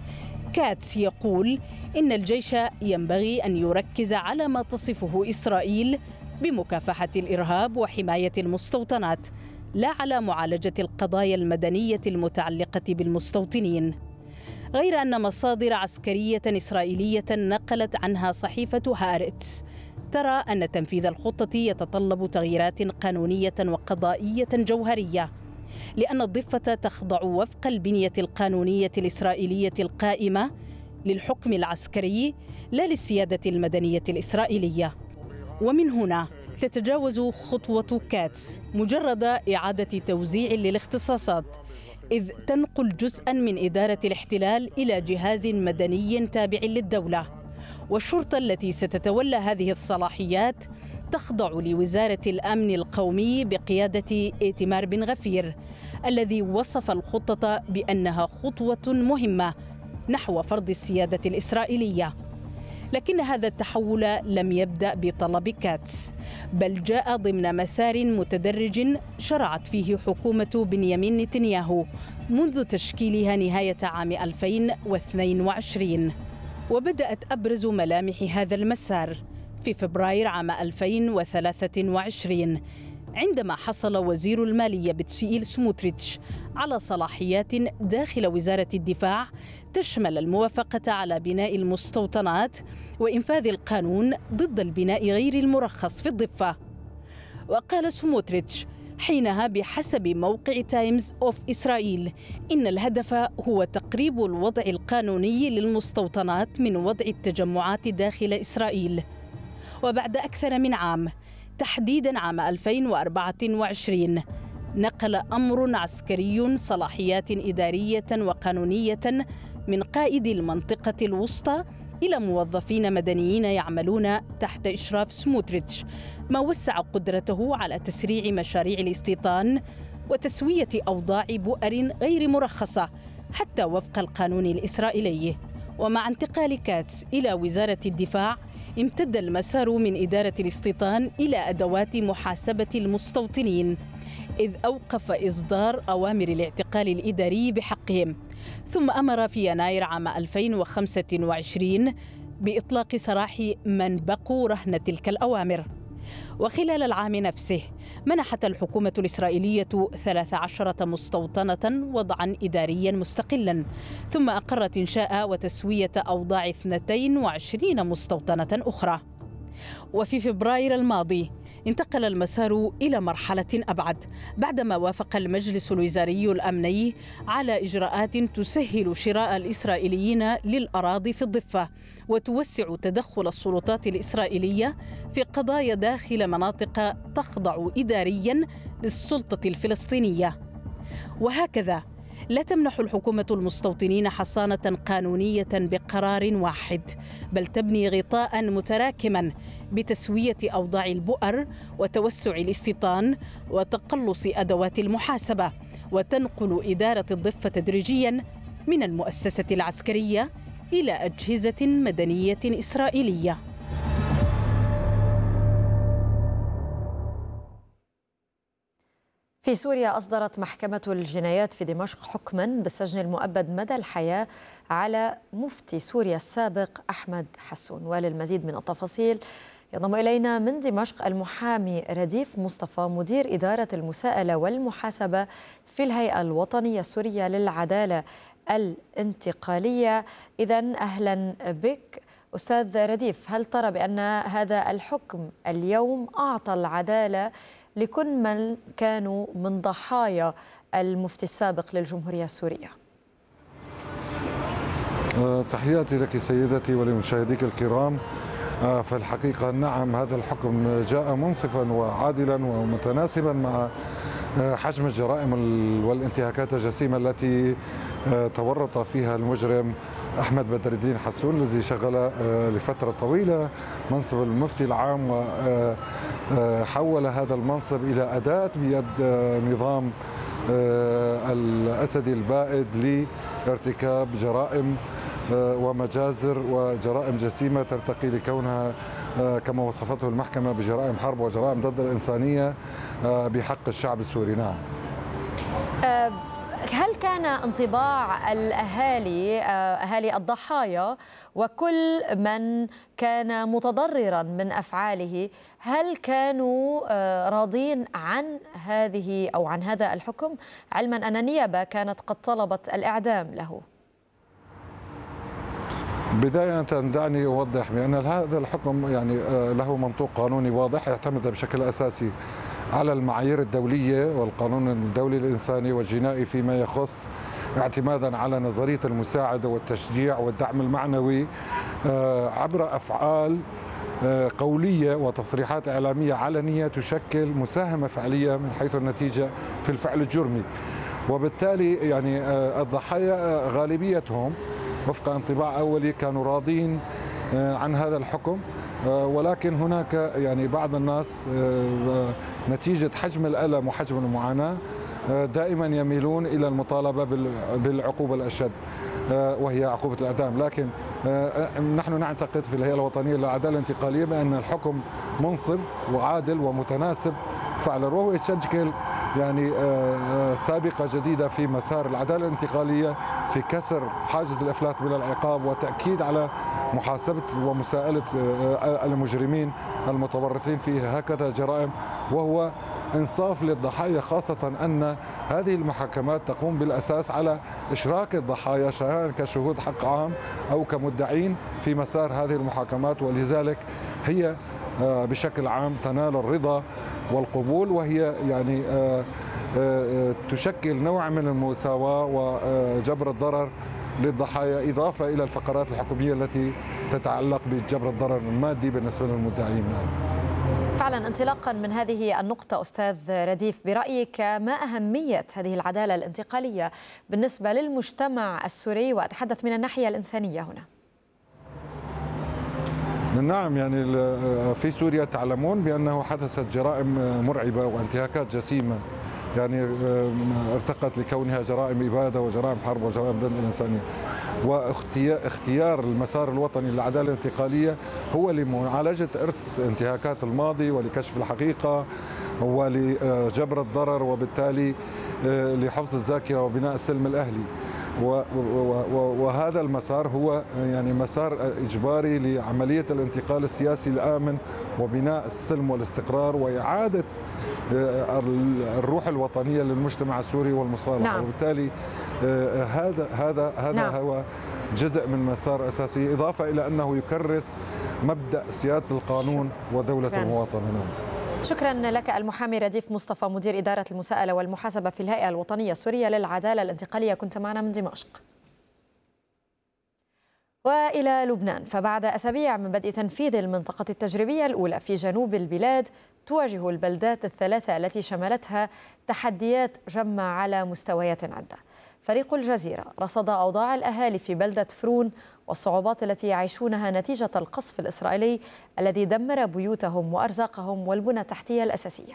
كاتس يقول إن الجيش ينبغي أن يركز على ما تصفه إسرائيل بمكافحة الإرهاب وحماية المستوطنات، لا على معالجة القضايا المدنية المتعلقة بالمستوطنين. غير أن مصادر عسكرية إسرائيلية نقلت عنها صحيفة هارتس ترى أن تنفيذ الخطة يتطلب تغييرات قانونية وقضائية جوهرية، لأن الضفة تخضع وفق البنية القانونية الإسرائيلية القائمة للحكم العسكري لا للسيادة المدنية الإسرائيلية. ومن هنا تتجاوز خطوة كاتس مجرد إعادة توزيع للاختصاصات، إذ تنقل جزءاً من إدارة الاحتلال إلى جهاز مدني تابع للدولة، والشرطة التي ستتولى هذه الصلاحيات تخضع لوزارة الأمن القومي بقيادة إيتمار بن غفير، الذي وصف الخطة بأنها خطوة مهمة نحو فرض السيادة الإسرائيلية. لكن هذا التحول لم يبدأ بطلب كاتس، بل جاء ضمن مسار متدرج شرعت فيه حكومة بنيامين نتنياهو منذ تشكيلها نهاية عام ألفين واثنين وعشرين. وبدأت أبرز ملامح هذا المسار في فبراير عام ألفين وثلاثة وعشرين، عندما حصل وزير المالية بتشييل سموتريتش على صلاحيات داخل وزارة الدفاع تشمل الموافقة على بناء المستوطنات وإنفاذ القانون ضد البناء غير المرخص في الضفة. وقال سموتريتش: حينها بحسب موقع تايمز أوف إسرائيل إن الهدف هو تقريب الوضع القانوني للمستوطنات من وضع التجمعات داخل إسرائيل. وبعد أكثر من عام، تحديداً عام ألفين وأربعة وعشرين، نقل أمر عسكري صلاحيات إدارية وقانونية من قائد المنطقة الوسطى إلى موظفين مدنيين يعملون تحت إشراف سموتريتش، ما وسع قدرته على تسريع مشاريع الاستيطان وتسوية أوضاع بؤر غير مرخصة حتى وفق القانون الإسرائيلي. ومع انتقال كاتس إلى وزارة الدفاع، امتد المسار من إدارة الاستيطان إلى أدوات محاسبة المستوطنين، إذ أوقف إصدار أوامر الاعتقال الإداري بحقهم، ثم أمر في يناير عام ألفين وخمسة وعشرين بإطلاق سراح من بقوا رهن تلك الأوامر. وخلال العام نفسه منحت الحكومة الإسرائيلية ثلاث عشرة مستوطنة وضعا إداريا مستقلا، ثم أقرت إنشاء وتسوية أوضاع اثنتين وعشرين مستوطنة أخرى. وفي فبراير الماضي انتقل المسار إلى مرحلة أبعد بعدما وافق المجلس الوزاري الأمني على إجراءات تسهل شراء الإسرائيليين للأراضي في الضفة وتوسع تدخل السلطات الإسرائيلية في قضايا داخل مناطق تخضع إدارياً للسلطة الفلسطينية. وهكذا لا تمنح الحكومة المستوطنين حصانة قانونية بقرار واحد، بل تبني غطاء متراكما بتسوية أوضاع البؤر وتوسع الاستيطان وتقلص أدوات المحاسبة، وتنقل إدارة الضفة تدريجيا من المؤسسة العسكرية إلى أجهزة مدنية إسرائيلية. في سوريا أصدرت محكمة الجنايات في دمشق حكما بالسجن المؤبد مدى الحياة على مفتي سوريا السابق أحمد حسون. وللمزيد من التفاصيل ينضم إلينا من دمشق المحامي رديف مصطفى، مدير إدارة المساءلة والمحاسبة في الهيئة الوطنية السورية للعدالة الانتقالية. إذن أهلا بك أستاذ رديف. هل ترى بأن هذا الحكم اليوم أعطى العدالة لكل من كانوا من ضحايا المفتي السابق للجمهورية السورية؟ تحياتي لك سيدتي ولمشاهديك الكرام. في الحقيقة نعم، هذا الحكم جاء منصفا وعادلا ومتناسبا مع حجم الجرائم والانتهاكات الجسيمة التي تورط فيها المجرم أحمد بدر الدين حسون، الذي شغل لفترة طويلة منصب المفتي العام وحول هذا المنصب إلى أداة بيد نظام الأسدي البائد لارتكاب جرائم ومجازر وجرائم جسيمة ترتقي لكونها كما وصفته المحكمة بجرائم حرب وجرائم ضد الإنسانية بحق الشعب السوري. نعم. هل كان انطباع الأهالي أهالي الضحايا وكل من كان متضررا من أفعاله، هل كانوا راضين عن هذه أو عن هذا الحكم، علما أن النيابة كانت قد طلبت الإعدام له؟ بداية دعني أوضح بأن هذا الحكم يعني له منطوق قانوني واضح يعتمد بشكل أساسي على المعايير الدولية والقانون الدولي الإنساني والجنائي فيما يخص اعتمادا على نظرية المساعدة والتشجيع والدعم المعنوي عبر أفعال قولية وتصريحات إعلامية علنية تشكل مساهمة فعلية من حيث النتيجة في الفعل الجرمي. وبالتالي يعني الضحايا غالبيتهم وفق انطباع أولي كانوا راضين عن هذا الحكم، ولكن هناك يعني بعض الناس نتيجة حجم الألم وحجم المعاناة دائما يميلون إلى المطالبة بالعقوبة الأشد وهي عقوبة الإعدام. لكن نحن نعتقد في الهيئة الوطنية للعدالة الانتقالية بأن الحكم منصف وعادل ومتناسب فعلا، وهو يشكل يعني سابقة جديدة في مسار العدالة الانتقالية في كسر حاجز الإفلات من العقاب وتأكيد على محاسبة ومساءلة المجرمين المتورطين في هكذا جرائم، وهو إنصاف للضحايا، خاصة أن هذه المحاكمات تقوم بالأساس على إشراك الضحايا سواء كشهود حق عام أو كمدعين في مسار هذه المحاكمات، ولذلك هي بشكل عام تنال الرضا والقبول، وهي يعني تشكل نوع من المساواة وجبر الضرر للضحايا، إضافة إلى الفقرات الحكومية التي تتعلق بجبر الضرر المادي بالنسبة للمدعين. فعلا انطلاقا من هذه النقطة أستاذ رديف، برأيك ما أهمية هذه العدالة الانتقالية بالنسبة للمجتمع السوري، وأتحدث من الناحية الإنسانية هنا؟ نعم، يعني في سوريا تعلمون بأنه حدثت جرائم مرعبة وانتهاكات جسيمة، يعني ارتقت لكونها جرائم إبادة وجرائم حرب وجرائم ضد الإنسانية. واختيار المسار الوطني للعدالة الانتقالية هو لمعالجة إرث انتهاكات الماضي ولكشف الحقيقة ولجبر الضرر، وبالتالي لحفظ الذاكرة وبناء السلم الأهلي. وهذا المسار هو يعني مسار إجباري لعملية الانتقال السياسي الآمن وبناء السلم والاستقرار وإعادة الروح الوطنية للمجتمع السوري والمصالحة. نعم. وبالتالي هذا هذا هذا نعم. هو جزء من مسار أساسي، إضافة إلى أنه يكرس مبدأ سيادة القانون ودولة شكراً. المواطن. نعم. شكرا لك المحامي رديف مصطفى، مدير إدارة المساءلة والمحاسبة في الهيئة الوطنية السورية للعدالة الانتقالية، كنت معنا من دمشق. وإلى لبنان، فبعد أسابيع من بدء تنفيذ المنطقة التجريبية الأولى في جنوب البلاد، تواجه البلدات الثلاثة التي شملتها تحديات جمة على مستويات عدة. فريق الجزيرة رصد أوضاع الأهالي في بلدة فرون والصعوبات التي يعيشونها نتيجة القصف الإسرائيلي الذي دمر بيوتهم وأرزاقهم والبنى التحتية الأساسية.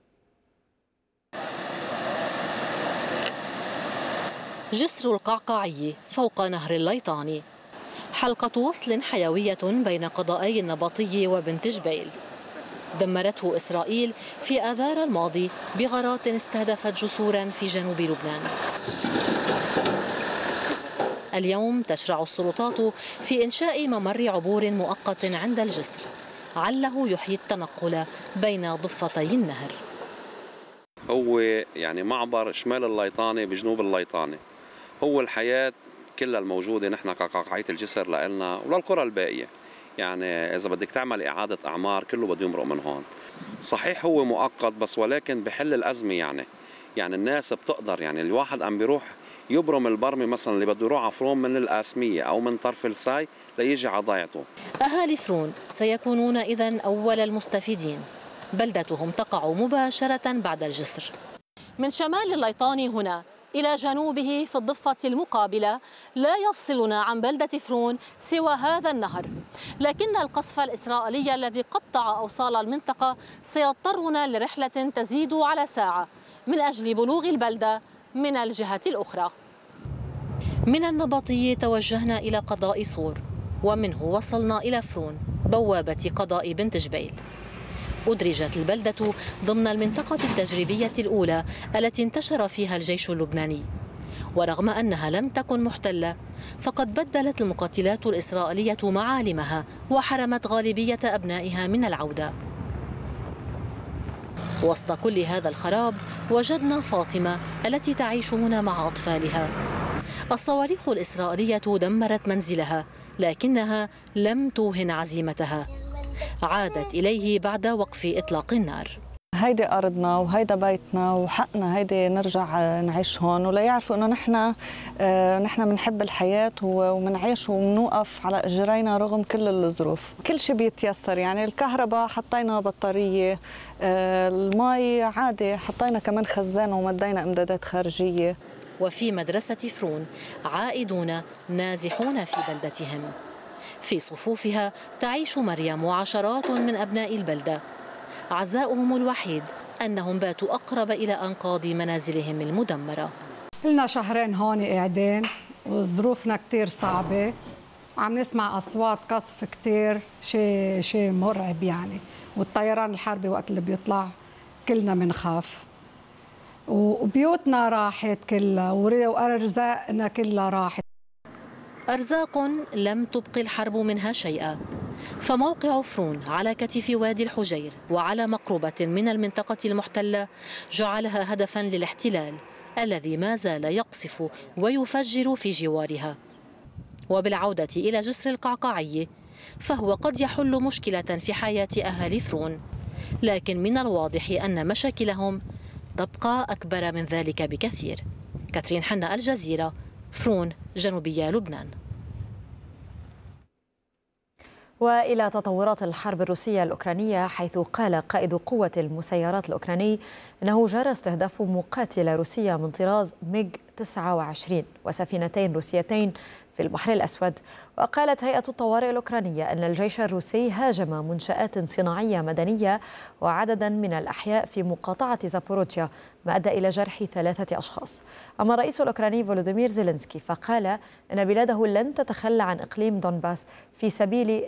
جسر القعقاعي فوق نهر الليطاني، حلقة وصل حيوية بين قضائي النبطي وبنت جبيل، دمرته إسرائيل في آذار الماضي بغارات استهدفت جسورا في جنوب لبنان. اليوم تشرع السلطات في إنشاء ممر عبور مؤقت عند الجسر عله يحيي التنقل بين ضفتي النهر. هو يعني معبر شمال الليطاني بجنوب الليطاني، هو الحياة كلها الموجودة نحن كقعقاعية الجسر لنا وللقرى الباقية. يعني إذا بدك تعمل إعادة أعمار كله بده يمرق من هون. صحيح هو مؤقت بس ولكن بحل الأزمة. يعني يعني الناس بتقدر، يعني الواحد عم بيروح يبرم البرمي مثلا اللي بده يروح على فرون من القاسمية أو من طرف الساي ليجي على ضيعته. أهالي فرون سيكونون إذن أول المستفيدين، بلدتهم تقع مباشرة بعد الجسر. من شمال الليطاني هنا إلى جنوبه في الضفة المقابلة لا يفصلنا عن بلدة فرون سوى هذا النهر، لكن القصف الإسرائيلي الذي قطع أوصال المنطقة سيضطرنا لرحلة تزيد على ساعة من أجل بلوغ البلدة من الجهة الأخرى. من النبطي توجهنا إلى قضاء صور، ومنه وصلنا إلى فرون بوابة قضاء بنت جبيل. أدرجت البلدة ضمن المنطقة التجريبية الأولى التي انتشر فيها الجيش اللبناني، ورغم أنها لم تكن محتلة فقد بدلت المقاتلات الإسرائيلية معالمها وحرمت غالبية أبنائها من العودة. وسط كل هذا الخراب وجدنا فاطمة التي تعيش هنا مع أطفالها. الصواريخ الإسرائيلية دمرت منزلها لكنها لم توهن عزيمتها، عادت إليه بعد وقف إطلاق النار. هيدي أرضنا وهيدا بيتنا وحقنا هيدي نرجع نعيش هون، ولا يعرفوا إنه نحن نحن بنحب الحياة وبنعيش وبنوقف على إجرينا رغم كل الظروف. كل شيء بيتيسر، يعني الكهرباء حطينا بطارية، المي عادي حطينا كمان خزان ومدينا إمدادات خارجية. وفي مدرسة فرون عائدون نازحون في بلدتهم، في صفوفها تعيش مريم وعشرات من أبناء البلدة. عزاؤهم الوحيد أنهم باتوا أقرب إلى أنقاض منازلهم المدمرة. لنا شهرين هون قاعدين وظروفنا كتير صعبة، عم نسمع أصوات قصف كتير، شيء شيء مرعب يعني، والطيران الحربي وقت اللي بيطلع كلنا بنخاف، وبيوتنا راحت كلها وأرزاقنا كلها راحت. أرزاق لم تبقي الحرب منها شيئا، فموقع فرون على كتف وادي الحجير وعلى مقربة من المنطقة المحتلة جعلها هدفا للاحتلال الذي ما زال يقصف ويفجر في جوارها. وبالعودة إلى جسر القعقاعي فهو قد يحل مشكلة في حياة أهالي فرون، لكن من الواضح أن مشاكلهم تبقى أكبر من ذلك بكثير. كاترين حنا، الجزيرة، فرون، جنوبية لبنان. وإلى تطورات الحرب الروسية الأوكرانية، حيث قال قائد قوة المسيرات الأوكراني أنه جرى استهداف مقاتلة روسية من طراز ميغ تسعة وعشرين وسفينتين روسيتين في البحر الأسود. وقالت هيئة الطوارئ الأوكرانية أن الجيش الروسي هاجم منشآت صناعية مدنية وعددا من الأحياء في مقاطعة زابوروجيا، ما أدى إلى جرح ثلاثة أشخاص. أما الرئيس الأوكراني فولوديمير زيلينسكي فقال أن بلاده لن تتخلى عن إقليم دونباس في سبيل